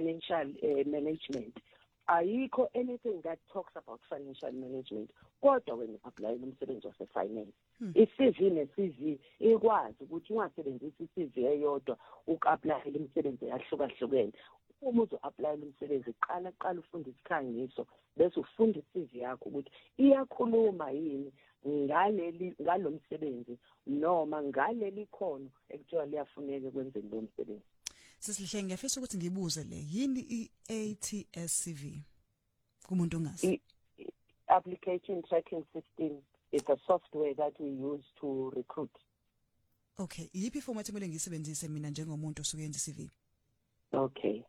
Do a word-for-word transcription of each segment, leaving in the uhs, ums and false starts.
financial uh, management. Ayikho anything that talks about financial management. Kodwa when you apply umsebenzi of finance, hmm. i-C V ne-C V ikwazi ukuthi ungasebenzisi i-C V eyodwa uku-apply imisebenzi yahlukahlukene. Uma uzo-apply umsebenzi qala qala ufunda isikhangiso bese ufunda i-C V yakho ukuthi iyakhuluma yini ngaleli ngalomsebenzi noma ngaleli khono ekuthiwa liyafuneka kwenzeni lo msebenzi. Sisihle ngiyafisa ukuthi ngibuze le yini i-A T S C V kumuntu ongazi. Application tracking system is a software that we use to recruit. Okay, yipi format emele ngisebenzise mina njengomuntu osuke yenza i-C V? Okay.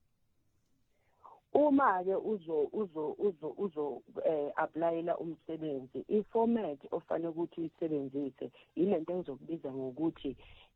Uma ke uzo uzo uzo uzo eh, applyela umsebenzi i-format ofanele ukuthi uyisebenzise ilento engizokubiza ngokuthi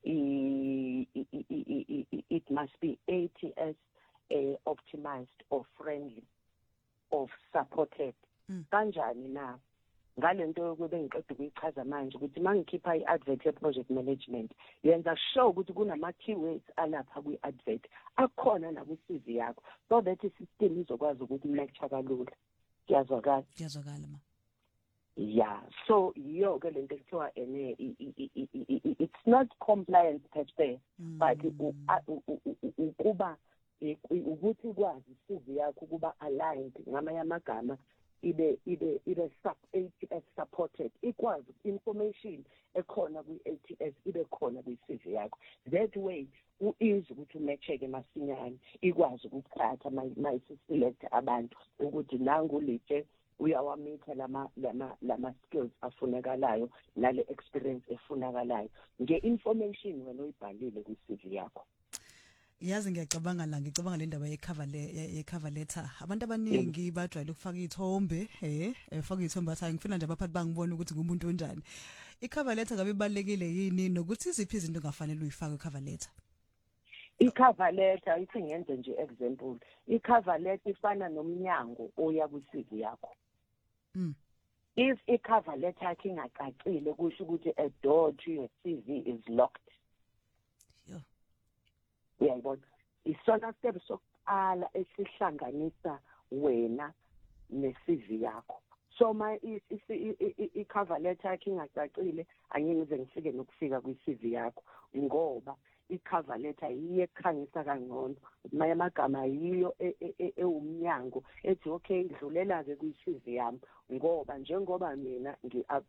it must be A T S uh, optimized or friendly or supported. Kanjani na ngalento yokuba ngiqeda ukuyichaza manje ukuthi mangikhipha i-advert ye-project management yenza sure ukuthi kunama keywords alapha kwi-advert akhona na kwi-C V yakho so that i-system izokwazi ukuthi lecture kalula. Kuyazwakala? Kuyazwakala ma. Yeah, so yo ke lento ekuthiwa ene it's not compliance per se mm. but ukuba ukuthi ukwazi i-C V yakho ukuba aligned ngamanye amagama ibe ibe ibe sub A T S supported ikwazi information ekhona kwi-A T S ibe khona kwi-C V yakho. That way uizi ukuthi umecheke masinyane ikwazi ukukhatha mayiselect abantu ukuthi nangu litshe uyawamitha lama lama lama skills afunekalayo nale experience efunakalayo nge-information wena uyibhalile kwi-C V yakho. Yazi ngiyacabanga la ngicabanga le ndaba ye-cover le ye-cover letter abantu abaningi bajwayele ukufaka ithombe eh efaka ithombe athi ngifuna nje abaphathi bangibona ukuthi ngumuntu onjani. I-cover letter ngabe ibalekile yini nokuthi iziphi izinto ongafanele uyifake i-cover letter? I-cover letter ithi ngenze nje example i-cover letter ifana nomnyango oya kwi-C V yakho. Mm. If i-cover letter yakhe ingacacile kusho ukuthi a door to your C V is locked. Yeah. Uyayibona isona step sokuqala esihlanganisa wena ne-C V yakho. So my i-cover letter yakhe ingacacile angeke ngifike nokufika kwi-C V yakho ngoba i-cover letter yiye ekhangisa kangcono manje amagama yiyo ewumnyango ethi okay ngidlulela ke kwi-C V yami ngoba njengoba mina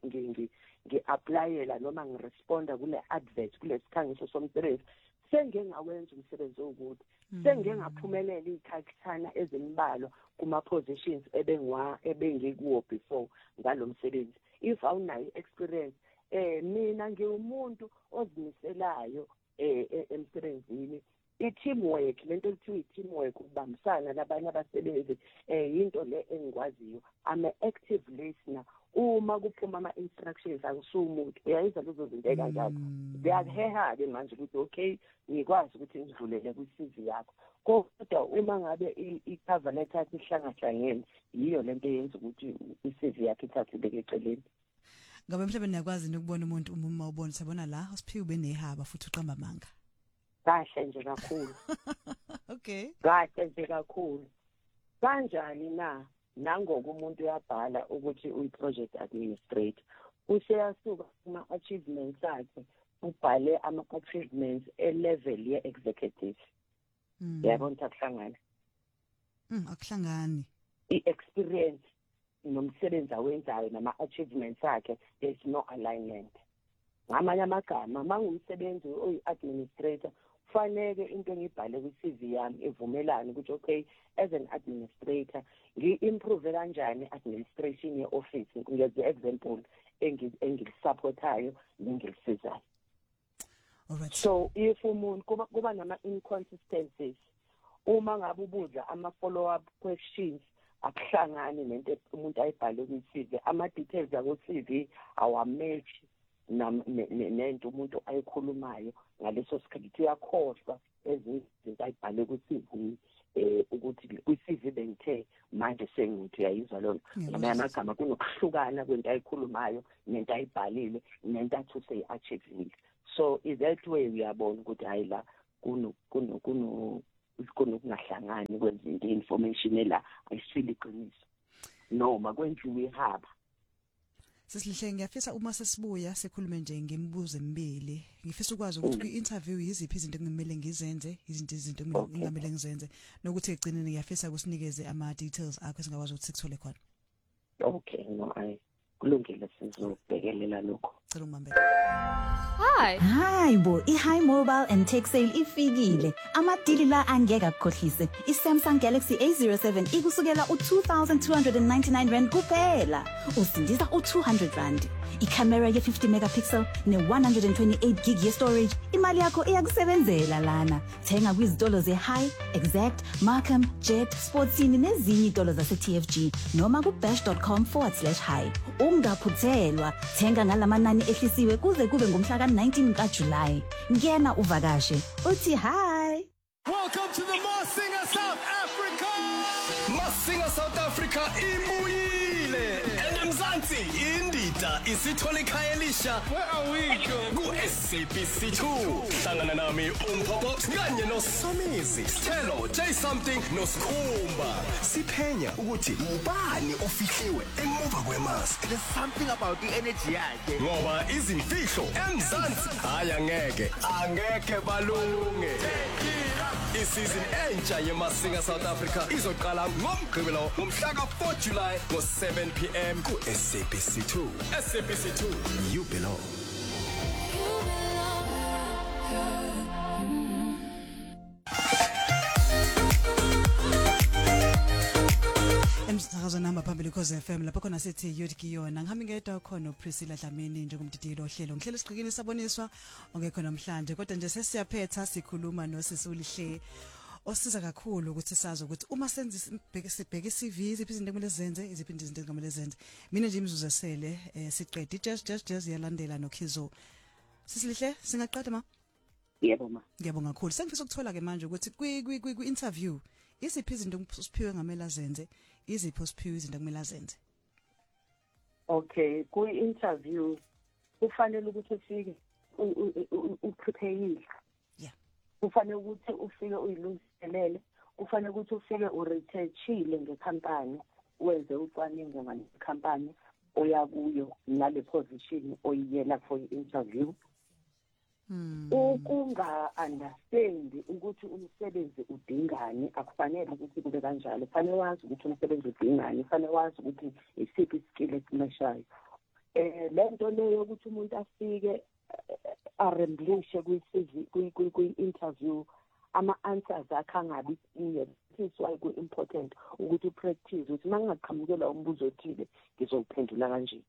ngi-applyela noma ngiresponda kule advert kule sikhangiso somsebenzi sengeke ngawenza umsebenzi wokuthi sengeke ngaphumelela ikhakhithana ezimbalwa kuma positions ebengwa ebengikuwo before ngalomsebenzi. If awunayo experience eh mina ngiwumuntu ozimiselayo eh emsebenzini i-teamwork lento ekuthiwa i-teamwork ukubambisana nabanye abasebenzi eh into le engikwaziyo ama active listener uma kuphuma ama instructions angisumuntu uyayizwa lezo zinto kanjalo ziyaheha ke manje ukuthi okay ngikwazi ukuthi ngidlulele kwi-C V yakho kodwa uma ngabe i-cover letter ihlangahlangene yiyo lento yenza ukuthi i-C V yakho ithathe beke eceleni. Ngabe mhlawumbe niyakwazi ukubona umuntu uma ubona sabona la Siphiwe benehaba futhi uqamba amanga. Kahle nje kakhulu. Okay. Kahle nje kakhulu. Kanjani na nangoku umuntu uyabhala ukuthi uyi-project administrator useyasuka kuma achievements akhe ubhale ama achievements e-level ye-executive. Mm. Yabona akuhlangana. Mm akuhlangani. I-experience nomsebenzi awenzayo nama achievements akhe there's no alignment. Ngamanye amagama mangumsebenzi oyi-administrator fanele into engibhale kwi-C V yami evumelana ukuthi okay as an administrator ngi-improve kanjani administration ye-office ngeze example engiyisupportayo nengisizayo. Alright. So if umuntu kuba kuba nama inconsistencies uma ngabe ubuza ama follow up questions akuhlangani nento umuntu ayibhale kwi-C V ama details ako-C V awamatch nento umuntu ayikhulumayo ngaleso sikhathi uyakhohlwa ezinto ayibhale ku-C V eh ukuthi kwi-C V bengithe manje sengithi uyayizwa lona ngamanye amagama kunokuhlukana kwento ayikhulumayo nento ayibhalile nento athi useyi-achievile. So is that way uyabona ukuthi hayi la kuno kuno kuno isikhona ukungahlangani kwezinto information ela ayisile iqiniso noma kwenziwe ihaba. Sisilihle ngiyafisa uma sesibuya sikhulume nje ngemibuzo emibili. Ngifisa ukwazi ukuthi kwi-interview yiziphi izinto engimele ngizenze, izinto izinto engamele ngizenze nokuthi egcineni ngiyafisa kusinikeze ama details akho singakwazi ukuthi sikuthole khona. Okay, no I kulungile sizobhekelela lokho. Cela ungibambe. Hi. Hi bo, i-High Mobile and Tech Sale ifikile. Amadili la angeke akukhohlise. I-Samsung Galaxy A zero seven ikusukela u-two thousand two hundred ninety-nine rand kuphela. Usindisa u-two hundred rand. I-camera ye-fifty megapixel ne-one hundred twenty-eight gig ye-storage. Imali yakho iyakusebenzela lana. Thenga kwizitolo ze-High, Exact, Markham, Jet, Sportsini nezinye itolo zase-T F G noma ku-bash.com forward slash high. Ungaphuthelwa. Thenga ngalamanani ehlisiwe kuze kube ngomhla ka nineteen kaJuly. Ngena uvakashe uthi hi. Welcome to the Masinga South Africa. Masinga South Africa imuyile. Mzansi indida isithole ikhaya elisha. Where are we going? Ku S A B C two. Hlangana nami uMphoko kanye noSomizi. Stelo J something noSkhumba. Siphenya ukuthi ubani ofihliwe emuva kwemask. There's something about the energy yakhe. Ngoba izimfihlo eMzansi haya ngeke angeke balunge. Isizini entsha yeMasinga South Africa izoqala ngoMgqibelo ngomhla ka four July ngo seven p m ku S A B C two. S A B C two, you belong. Emsakazo namba phambili cause F M lapho khona sithi yodiki yona ngihamba ngedwa khona uPriscilla Dlamini njengomdidiyelo ohlelo ngihlelo isiqikini saboniswa ongekho namhlanje kodwa nje sesiyaphetha sikhuluma noSisulihle osiza kakhulu ukuthi sazi ukuthi uma senza sibheke i-C V iziphi izinto ekumele zenze iziphi izinto ekumele zenze mina nje imizuzu esele siqede just just just yalandela noKhizo. Sisilihle singaqeda ma? Yebo ma. Ngiyabonga kakhulu sengifisa ukuthola ke manje ukuthi kwi kwi interview iziphi izinto usiphiwe ngamela zenze izipho siphiwe izinto ekumele azenze. Okay, ku interview kufanele ukuthi ufike uprepare. Yeah. Kufanele ukuthi ufike uyilungiselele, kufanele ukuthi ufike uresearchile ngekhampani, wenze ucwaningo ngekhampani oya kuyo nale position oyiyela for interview. Hmm. Ukunga understand ukuthi umsebenzi udingani akufanele ukuthi kube kanjalo. Kufanele wazi ukuthi umsebenzi udingani, kufanele wazi ukuthi isiphi skill esimeshayo. Eh lento leyo ukuthi umuntu afike aremblishe kwi-C V kwi-interview ama answers akhe angabi clear. This is why ku important ukuthi practice ukuthi mangaqhamukela umbuzo othile ngizophendula kanje.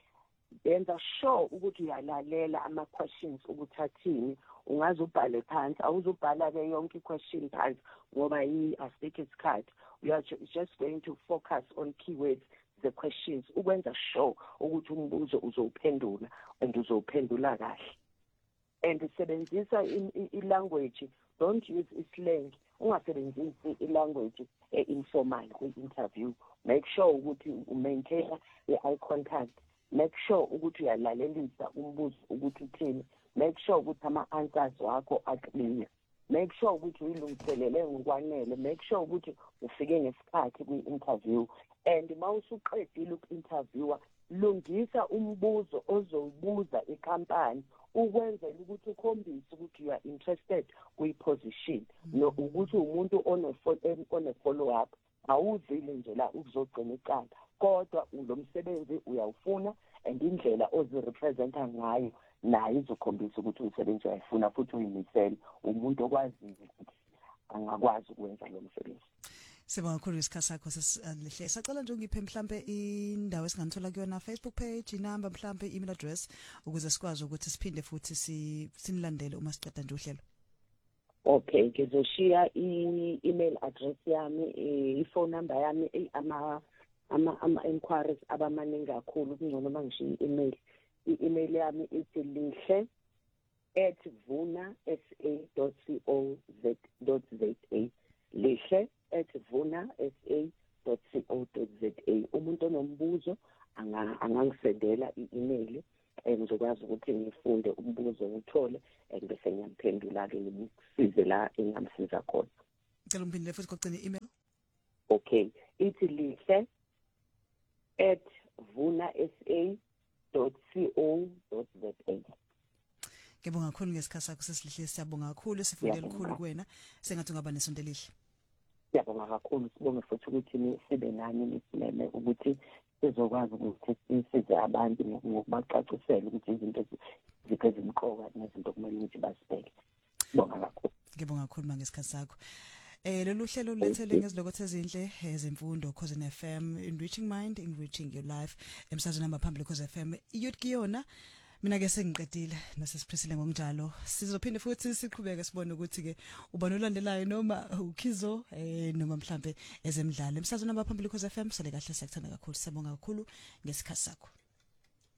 Yenza sure ukuthi uyalalela ama questions ukuthi athini, ungaze ubhale phansi, awuzubhala ke yonke i-question phansi ngoba yi asikho isikhathi. You are just going to focus on keywords the questions ukwenza sure ukuthi umbuzo uzowuphendula and uzowuphendula kahle. And sebenzisa i-language, don't use islang. Ungasebenzisi i-language informal ku-interview. Make sure ukuthi u-maintain i-eye contact. Make sure ukuthi uyalalelisa umbuzo ukuthi uthini. Make sure ukuthi ama-answers wakho aqinile. Make sure ukuthi uyilungiselele ngokwanele. Make sure ukuthi ufike ngesikhathi kwi-interview. And mawusuqedile uku-interviewer, lungisa umbuzo ozowubuza ikhampani ukwenzela ukuthi ukhombise ukuthi you are interested kwi-position. No ukuthi umuntu one follow up, awuzile nje la ukuzogcina icala. Kodwa ulomsebenzi uyawufuna and indlela ozirepresenta ngayo nayo izokhombisa ukuthi umsebenzi uyayifuna futhi uyimisela umuntu okwaziyo ukuthi angakwazi ukwenza lo msebenzi. Sibonga kakhulu isikhathi sakho sesilihle. Sacela nje ungiphe mhlambe indawo esinganthola kuyona Facebook page, inamba mhlambe email address ukuze sikwazi ukuthi siphinde futhi sinilandele uma siqeda nje uhlelo. Okay, ngizoshiya i-email address yami, i-phone number yami, ama ama ama inquiries abamaningi kakhulu kungcono mangishiya i-email. I-email yami ithi lihle at vuna s a dot co dot za lihle at vuna s a dot co dot za. Umuntu onombuzo angangisendela i-email ngizokwazi ukuthi ngifunde umbuzo uthole bese ngiyamphendula ke ngisize la engamsiza khona. Ngicela ungiphindele futhi kokucina i-email. Okay, ithi lihle at vunasa dot co dot za. Ngibonga kakhulu ngesikhathi sakho sesilihle, siyabonga kakhulu, sifunde elikhulu kuwena, sengathi ungaba nesonto elihle. Siyabonga kakhulu, sibonge futhi ukuthi sibe nani nisimeme ukuthi sizokwazi ukuthi sisize abantu ngokubacacisela ukuthi izinto zikho ezimqoka nezinto kumele ukuthi basibheke. Sibonga kakhulu. Ngibonga kakhulu mangesikhathi sakho. Eh lolu hlelo lulethele ngezilokothe ezinhle ezemfundo Khosi F M, enriching mind, enriching your life. Emsazweni namba phambili Khosi F M. Youth Kiyona mina ke sengiqedile nasesiphisile ngokunjalo. Sizophinde futhi siqhubeke sibone ukuthi ke ubani olandelayo noma ukhizo eh noma mhlambe ezemidlalo. Emsazweni namba phambili Khosi F M sele kahle siyakuthanda kakhulu. Sibonga kakhulu ngesikhathi sakho.